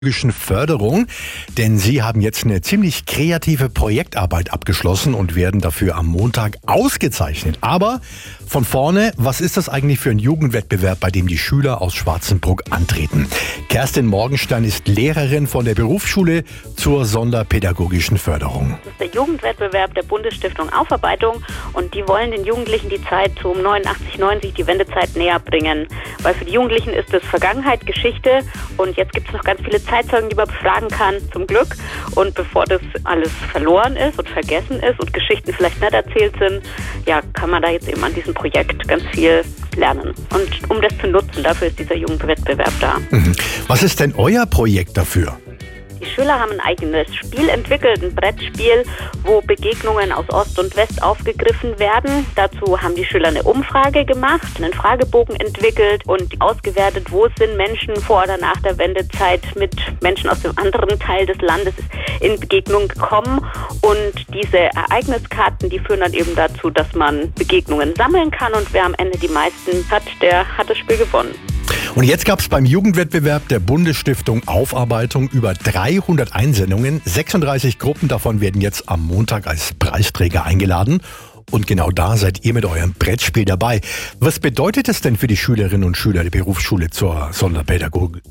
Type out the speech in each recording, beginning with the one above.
Förderung, denn Sie haben jetzt eine ziemlich kreative Projektarbeit abgeschlossen und werden dafür am Montag ausgezeichnet. Aber von vorne, was ist das eigentlich für ein Jugendwettbewerb, bei dem die Schüler aus Schwarzenbruck antreten? Kerstin Morgenstern ist Lehrerin von der Berufsschule zur sonderpädagogischen Förderung. Das ist der Jugendwettbewerb der Bundesstiftung Aufarbeitung und die wollen den Jugendlichen die Zeit so um 89, 90, die Wendezeit näher bringen. Weil für die Jugendlichen ist das Vergangenheit, Geschichte und jetzt gibt es noch ganz viele Zeitzeugen, die man befragen kann, zum Glück. Und bevor das alles verloren ist und vergessen ist und Geschichten vielleicht nicht erzählt sind, ja, kann man da jetzt eben an diesem Projekt ganz viel lernen. Und um das zu nutzen, dafür ist dieser Jugendwettbewerb da. Was ist denn euer Projekt dafür? Die Schüler haben ein eigenes Spiel entwickelt, ein Brettspiel, wo Begegnungen aus Ost und West aufgegriffen werden. Dazu haben die Schüler eine Umfrage gemacht, einen Fragebogen entwickelt und ausgewertet, wo sind Menschen vor oder nach der Wendezeit mit Menschen aus dem anderen Teil des Landes in Begegnung gekommen. Und diese Ereigniskarten, die führen dann eben dazu, dass man Begegnungen sammeln kann und wer am Ende die meisten hat, der hat das Spiel gewonnen. Und jetzt gab es beim Jugendwettbewerb der Bundesstiftung Aufarbeitung über 300 Einsendungen. 36 Gruppen davon werden jetzt am Montag als Preisträger eingeladen. Und genau da seid ihr mit eurem Brettspiel dabei. Was bedeutet es denn für die Schülerinnen und Schüler der Berufsschule zur Sonderpädagogik?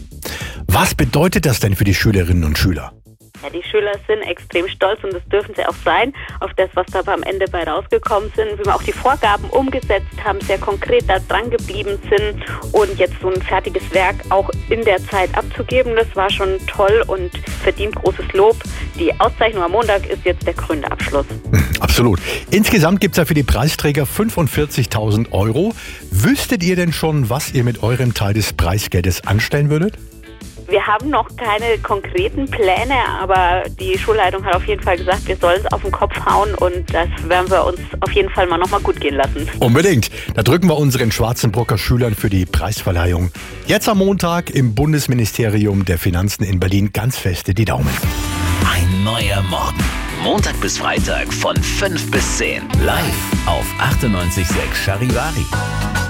Was bedeutet das denn für die Schülerinnen und Schüler? Ja, die Schüler sind extrem stolz und das dürfen sie auch sein, auf das, was da am Ende bei rausgekommen sind, wie wir auch die Vorgaben umgesetzt haben, sehr konkret da dran geblieben sind und jetzt so ein fertiges Werk auch in der Zeit abzugeben, das war schon toll und verdient großes Lob. Die Auszeichnung am Montag ist jetzt der krönende Abschluss. Absolut. Insgesamt gibt es ja für die Preisträger 45.000 Euro. Wüsstet ihr denn schon, was ihr mit eurem Teil des Preisgeldes anstellen würdet? Wir haben noch keine konkreten Pläne, aber die Schulleitung hat auf jeden Fall gesagt, wir sollen es auf den Kopf hauen und das werden wir uns auf jeden Fall mal nochmal gut gehen lassen. Unbedingt. Da drücken wir unseren Schwarzenbrucker Schülern für die Preisverleihung jetzt am Montag im Bundesministerium der Finanzen in Berlin ganz feste die Daumen. Ein neuer Morgen. Montag bis Freitag von 5 bis 10. Live auf 98.6 Charivari.